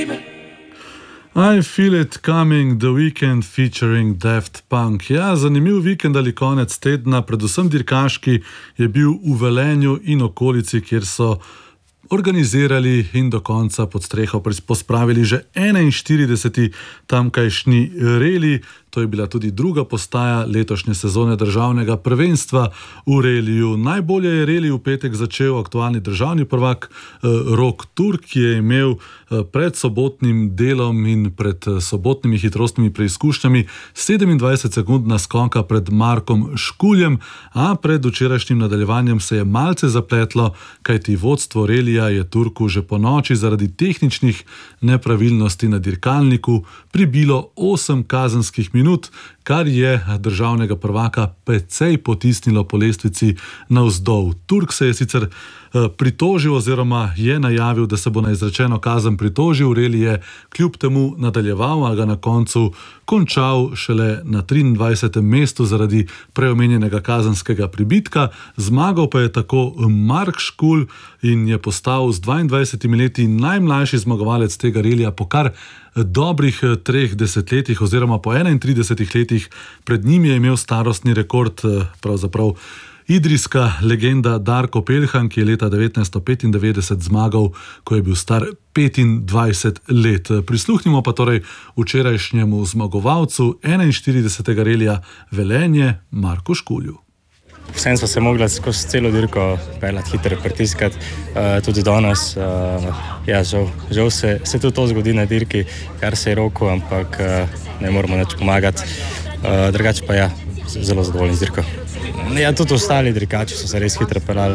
I Feel It Coming, The Weekend featuring Daft Punk. Ja, zanimiv vikend ali konec tedna, predvsem dirkaški, je bil v Velenju in okolici, kjer so organizirali in do konca pod streho pospravili že 41. tamkajšnji reli. To je bila tudi druga postaja letošnje sezone državnega prvenstva v reliju. Najbolje je reli v petek začel aktualni državni prvak Rok Turk, ki je imel pred sobotnim delom in pred sobotnimi hitrostnimi preizkušnjami 27 sekund naskoka pred Markom Škuljem, a pred včerajšnjim nadaljevanjem se je malce zapletlo, kajti vodstvo relija je Turku že po noči zaradi tehničnih nepravilnosti na dirkalniku pribilo 8 kazenskih minut, kar je državnega prvaka precej potisnilo po lestvici navzdol. Turk se je sicer pritožil oziroma je najavil, da se bo na izrečeno kazen pritožil. Reli je kljub temu nadaljeval, a ga na koncu končal šele na 23. mestu zaradi preomenjenega kazenskega pribitka. Zmagal pa je tako Mark Škulj in je postal z 22 leti najmlajši zmagovalec tega relija po kar dobrih 3 desetletjih oziroma po 31 letih. Pred njim je imel starostni rekord pravzaprav idrijska legenda Darko Peljhan, ki je leta 1995 zmagal, ko je bil star 25 let. Prisluhnimo pa torej včerajšnjemu zmagovalcu 41. relija Velenje, Marku Škulju. Vsem so se mogli skozi celo dirko peljati, hitro pritiskati, tudi danes. Žal se tudi to zgodi na dirki, kar se je roko, ampak ne moramo nič pomagati. Drugače pa zelo zadovoljni z dirko. Tudi ostali dirkači so se res hitro peljali.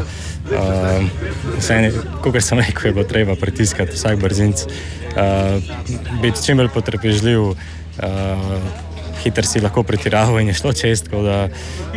Kakor sem rekel, je bilo treba pritiskati vsak brzinc, biti čim bolj potrpežljiv, hitro si lahko pretiraval in je šlo čez, tako da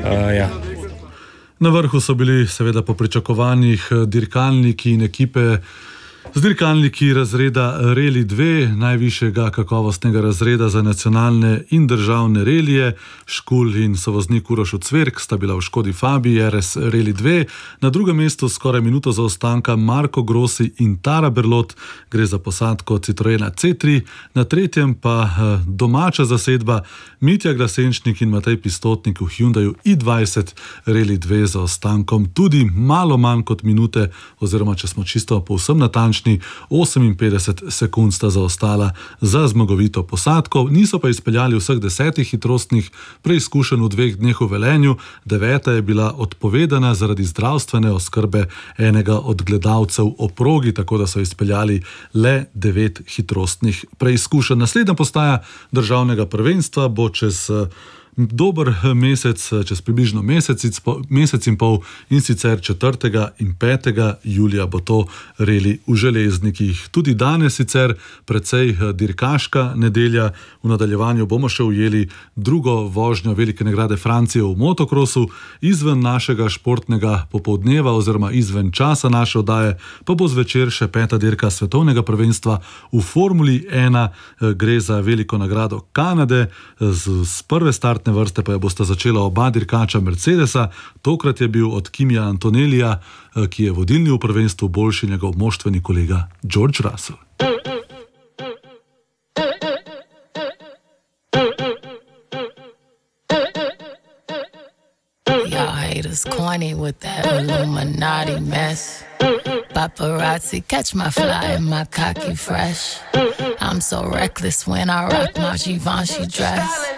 Na vrhu so bili seveda po pričakovanjih dirkalniki in ekipe z dirkalniki razreda Reli 2, najvišjega kakovostnega razreda za nacionalne in državne relije. Škulj in sovoznik Uroš Cverk sta bila v Škodi Fabiji RS Reli 2. Na drugem mestu skoraj minuto zaostanka Marko Grossi in Tara Berlot, gre za posadko Citroena C3. Na tretjem pa domača zasedba Mitja Glasenčnik in Matej Pistotnik v Hyundaiu i20 Reli 2 zaostankom tudi malo manj kot minute, oziroma če smo čisto povsem natančni, 58 sekund sta zaostala za zmagovito posadko. Niso pa izpeljali vseh 10 hitrostnih preizkušenj v 2 dneh v Velenju. 9. je bila odpovedana zaradi zdravstvene oskrbe enega od gledalcev o progi, tako da so izpeljali le 9 hitrostnih preizkušenj. Naslednja postaja državnega prvenstva bo čez dober mesec, čez približno mesec in pol, in sicer 4. in 5. julija bo to reli v Železnikih. Tudi danes sicer precej dirkaška nedelja. V nadaljevanju bomo še ujeli drugo vožnjo velike nagrade Francije v motokrosu. Izven našega športnega popoldneva oziroma izven časa naše oddaje pa bo zvečer še 5. dirka svetovnega prvenstva v Formuli 1. Gre za veliko nagrado Kanade. Z prve startne vrste pa je bosta začela oba dirkača Mercedesa. Tokrat je bil od Kimija Antonellija, ki je vodilni v prvenstvu, boljši njegov moštveni kolega George Russell. Y'all haters corny with that Illuminati mess. Paparazzi catch my fly and my cocky fresh. I'm so reckless when I rock my Givenchy dress.